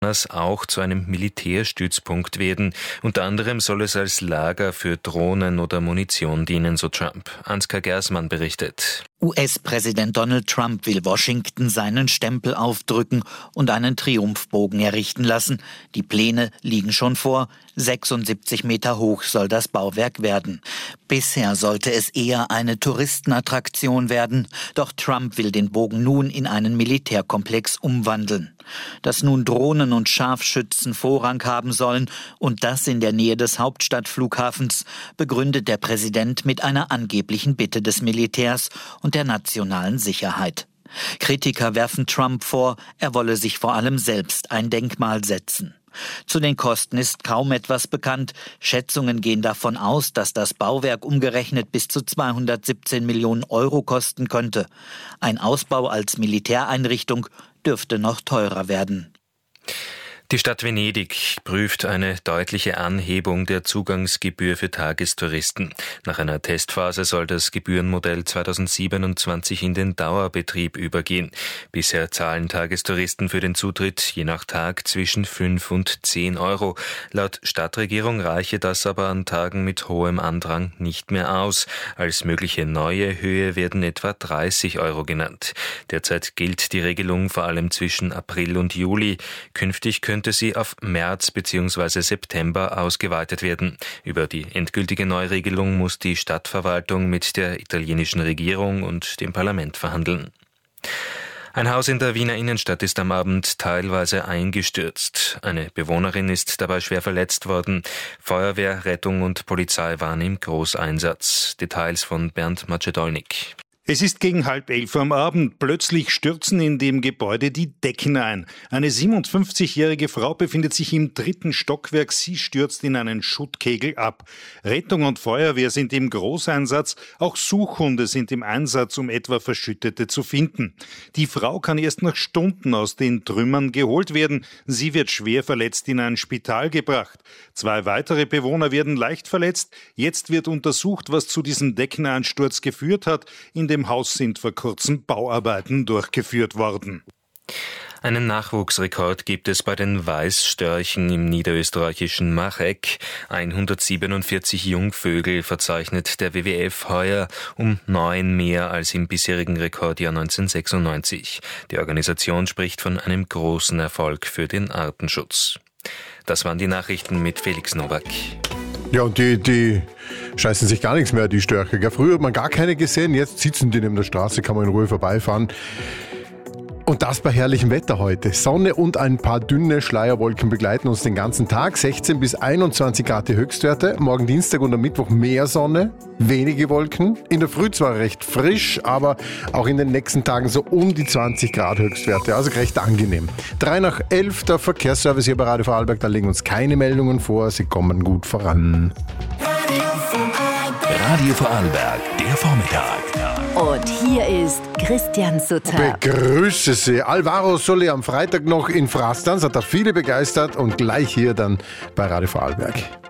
auch zu einem Militärstützpunkt werden. Unter anderem soll es als Lager für Drohnen oder Munition dienen, so Trump. Ansgar Gersmann berichtet. US-Präsident Donald Trump will Washington seinen Stempel aufdrücken und einen Triumphbogen errichten lassen. Die Pläne liegen schon vor. 76 Meter hoch soll das Bauwerk werden. Bisher sollte es eher eine Touristenattraktion werden. Doch Trump will den Bogen nun in einen Militärkomplex umwandeln. Dass nun Drohnen und Scharfschützen Vorrang haben sollen und das in der Nähe des Hauptstadtflughafens, begründet der Präsident mit einer angeblichen Bitte des Militärs und der nationalen Sicherheit. Kritiker werfen Trump vor, er wolle sich vor allem selbst ein Denkmal setzen. Zu den Kosten ist kaum etwas bekannt. Schätzungen gehen davon aus, dass das Bauwerk umgerechnet bis zu 217 Millionen Euro kosten könnte. Ein Ausbau als Militäreinrichtung dürfte noch teurer werden. Die Stadt Venedig prüft eine deutliche Anhebung der Zugangsgebühr für Tagestouristen. Nach einer Testphase soll das Gebührenmodell 2027 in den Dauerbetrieb übergehen. Bisher zahlen Tagestouristen für den Zutritt je nach Tag zwischen 5 und 10 Euro. Laut Stadtregierung reiche das aber an Tagen mit hohem Andrang nicht mehr aus. Als mögliche neue Höhe werden etwa 30 Euro genannt. Derzeit gilt die Regelung vor allem zwischen April und Juli. Künftig könnte sie auf März bzw. September ausgeweitet werden. Über die endgültige Neuregelung muss die Stadtverwaltung mit der italienischen Regierung und dem Parlament verhandeln. Ein Haus in der Wiener Innenstadt ist am Abend teilweise eingestürzt. Eine Bewohnerin ist dabei schwer verletzt worden. Feuerwehr, Rettung und Polizei waren im Großeinsatz. Details von Bernd Macedolnik. Es ist gegen 10:30 am Abend. Plötzlich stürzen in dem Gebäude die Decken ein. Eine 57-jährige Frau befindet sich im 3. Stockwerk. Sie stürzt in einen Schuttkegel ab. Rettung und Feuerwehr sind im Großeinsatz. Auch Suchhunde sind im Einsatz, um etwa Verschüttete zu finden. Die Frau kann erst nach Stunden aus den Trümmern geholt werden. Sie wird schwer verletzt in ein Spital gebracht. 2 weitere Bewohner werden leicht verletzt. Jetzt wird untersucht, was zu diesem Deckeneinsturz geführt hat. In dem Haus sind vor kurzem Bauarbeiten durchgeführt worden. Einen Nachwuchsrekord gibt es bei den Weißstörchen im niederösterreichischen Macheck. 147 Jungvögel verzeichnet der WWF heuer, um 9 mehr als im bisherigen Rekordjahr 1996. Die Organisation spricht von einem großen Erfolg für den Artenschutz. Das waren die Nachrichten mit Felix Nowak. Ja, und die scheißen sich gar nichts mehr, die Störche. Gell? Früher hat man gar keine gesehen, jetzt sitzen die neben der Straße, kann man in Ruhe vorbeifahren. Und das bei herrlichem Wetter heute. Sonne und ein paar dünne Schleierwolken begleiten uns den ganzen Tag. 16 bis 21 Grad die Höchstwerte. Morgen Dienstag und am Mittwoch mehr Sonne, wenige Wolken. In der Früh zwar recht frisch, aber auch in den nächsten Tagen so um die 20 Grad Höchstwerte. Also recht angenehm. 3:11 der Verkehrsservice hier bei Radio Vorarlberg. Da liegen uns keine Meldungen vor. Sie kommen gut voran. Radio Vorarlberg, der Vormittag. Und hier ist Christian Sutter. Begrüße Sie. Alvaro Soler am Freitag noch in Frastanz, hat da viele begeistert und gleich hier dann bei Radio Vorarlberg.